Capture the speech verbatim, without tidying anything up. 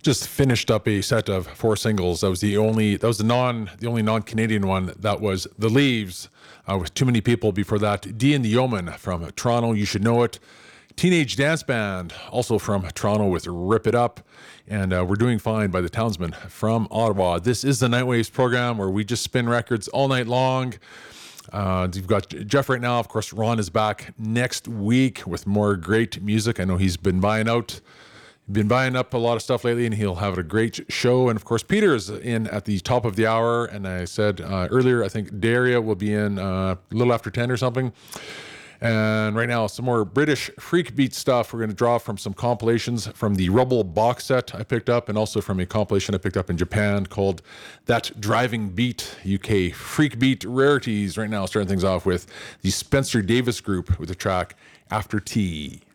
just finished up a set of four singles. That was the only that was the non the only non-Canadian one. That was The Leaves uh, with Too Many People. Before that, D and the Yeoman from Toronto, You Should Know It. Teenage Dance Band, also from Toronto, with Rip It Up. And uh, We're Doing Fine by the Townsmen from Ottawa. This is the Nightwaves program where we just spin records all night long. Uh, you've got Jeff right now. Of course, Ron is back next week with more great music. I know he's been buying out, been buying up a lot of stuff lately, and he'll have a great show. And of course, Peter's in at the top of the hour. And I said uh, earlier, I think Daria will be in uh, a little after ten or something. And right now, some more British freak beat stuff. We're going to draw from some compilations from the Rubble box set I picked up, and also from a compilation I picked up in Japan called That Driving Beat, U K freak beat rarities. Right now, starting things off with the Spencer Davis Group with the track After Tea.